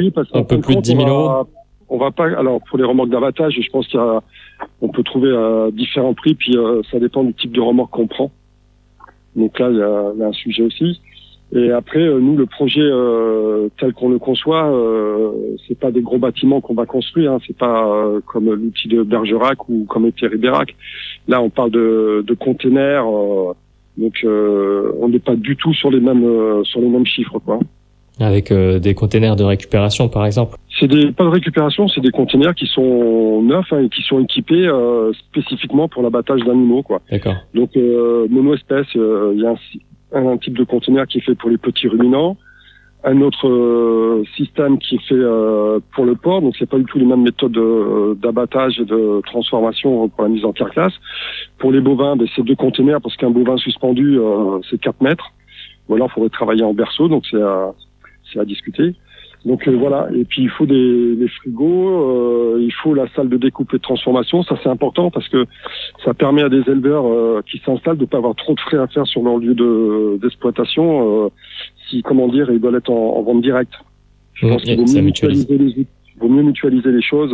Oui, parce un peu plus de 10 000 euros. On va pas. Alors pour les remorques d'abattage, je pense on peut trouver différents prix, puis ça dépend du type de remorque qu'on prend. Donc là, il y a un sujet aussi. Et après, nous, le projet tel qu'on le conçoit, c'est pas des gros bâtiments qu'on va construire. C'est pas comme l'outil de Bergerac ou comme était Ribérac. Là, on parle de containers. Donc, on n'est pas du tout sur les mêmes chiffres, quoi. Avec des containers de récupération, par exemple. Pas de récupération, c'est des containers qui sont neufs et qui sont équipés spécifiquement pour l'abattage d'animaux, quoi. D'accord. Donc, mono-espèce, il y a un type de conteneur qui est fait pour les petits ruminants, un autre système qui est fait pour le porc, donc c'est pas du tout les mêmes méthodes d'abattage et de transformation pour la mise en carcasse. Pour les bovins, c'est 2 conteneurs parce qu'un bovin suspendu c'est 4 mètres. Ou alors il faudrait travailler en berceau, donc c'est à discuter. Donc voilà, et puis il faut des frigos, il faut la salle de découpe et de transformation, ça c'est important parce que ça permet à des éleveurs qui s'installent de pas avoir trop de frais à faire sur leur lieu d'exploitation si, ils veulent être en vente directe. Je pense qu'il vaut mieux mutualiser les choses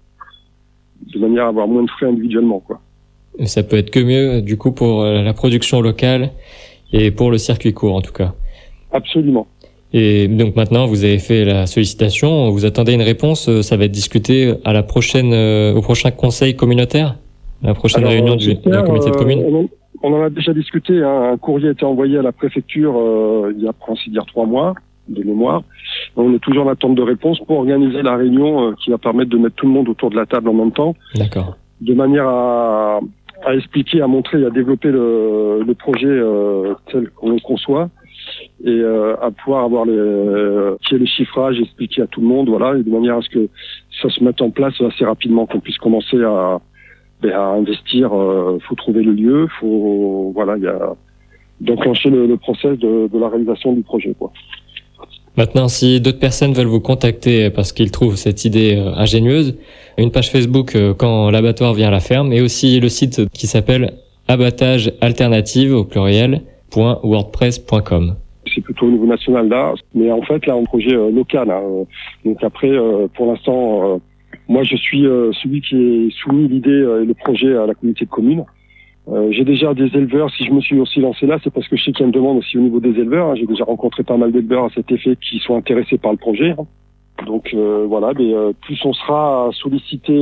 de manière à avoir moins de frais individuellement, quoi. Et ça peut être que mieux du coup pour la production locale et pour le circuit court en tout cas. Absolument. Et donc maintenant, vous avez fait la sollicitation, vous attendez une réponse, ça va être discuté à la prochaine, au prochain conseil communautaire, la prochaine réunion du comité de communes. On en a déjà discuté, hein. Un courrier a été envoyé à la préfecture il y a, pour ainsi dire, 3 mois de mémoire. On est toujours en attente de réponse pour organiser la réunion qui va permettre de mettre tout le monde autour de la table en même temps. D'accord. De manière à expliquer, à montrer, à développer le projet tel qu'on le conçoit. Et à pouvoir avoir les chiffrages, expliquer à tout le monde, voilà, et de manière à ce que ça se mette en place assez rapidement, qu'on puisse commencer à investir. Faut trouver le lieu, il y a d'enclencher le process de la réalisation du projet, quoi. Maintenant, si d'autres personnes veulent vous contacter parce qu'ils trouvent cette idée ingénieuse, une page Facebook quand l'abattoir vient à la ferme, et aussi le site qui s'appelle abattage alternative au pluriel .wordpress.com. C'est plutôt au niveau national là, mais en fait là un projet local. Hein. Donc après, pour l'instant, moi je suis celui qui est soumis l'idée et le projet à la communauté de communes. J'ai déjà des éleveurs. Si je me suis aussi lancé là, c'est parce que je sais qu'il y a une demande aussi au niveau des éleveurs. Hein. J'ai déjà rencontré pas mal d'éleveurs à cet effet qui sont intéressés par le projet. Hein. Donc voilà, mais plus on sera à solliciter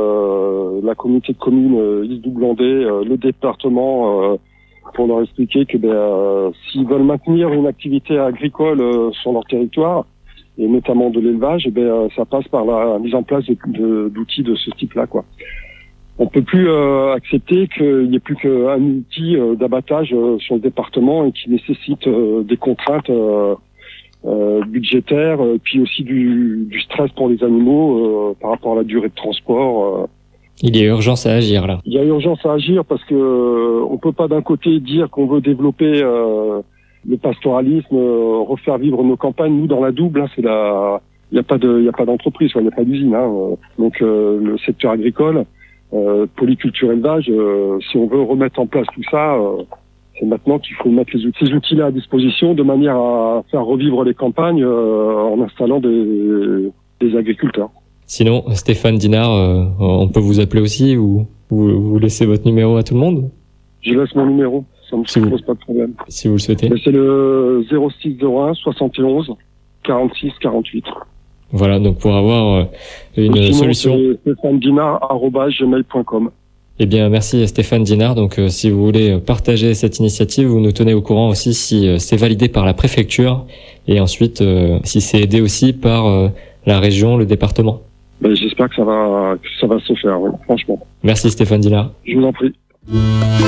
la communauté de communes Isle-Doublandais, le département. Pour leur expliquer que s'ils veulent maintenir une activité agricole sur leur territoire, et notamment de l'élevage, ça passe par la mise en place d'outils de ce type-là, quoi. On peut plus accepter qu'il n'y ait plus qu'un outil d'abattage sur le département et qui nécessite des contraintes budgétaires, puis aussi du stress pour les animaux par rapport à la durée de transport. Il y a urgence à agir là. Il y a urgence à agir parce que on peut pas d'un côté dire qu'on veut développer le pastoralisme, refaire vivre nos campagnes. Nous dans la Double, hein, il y a pas d'entreprise, il n'y a pas d'usine. Hein. Donc le secteur agricole, polyculture élevage, si on veut remettre en place tout ça, c'est maintenant qu'il faut mettre ces outils-là à disposition de manière à faire revivre les campagnes en installant des agriculteurs. Sinon, Stéphane Dinard, on peut vous appeler aussi ou vous laissez votre numéro à tout le monde? Je laisse mon numéro, ça ne me pose pas de problème. Si vous le souhaitez. C'est le 0601 71 46 48. Voilà, donc pour avoir une solution. stéphanedinard@gmail.com. Eh bien, merci Stéphane Dinard. Donc, si vous voulez partager cette initiative, vous nous tenez au courant aussi si c'est validé par la préfecture et ensuite si c'est aidé aussi par la région, le département. J'espère que ça va se faire, ouais, franchement. Merci Stéphane Dinard. Je vous en prie.